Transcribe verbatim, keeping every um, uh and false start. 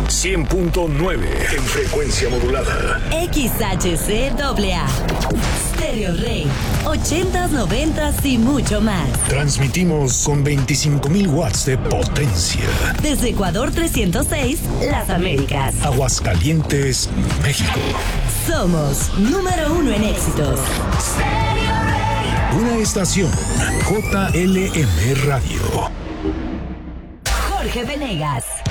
cien punto nueve en frecuencia modulada. X H C A A. Stereo Rey. ochentas, noventas y mucho más. Transmitimos con veinticinco mil watts de potencia. Desde Ecuador trescientos seis, Las Américas. Aguascalientes, México. Somos número uno en éxitos. Una estación J L M Radio. Jorge Venegas.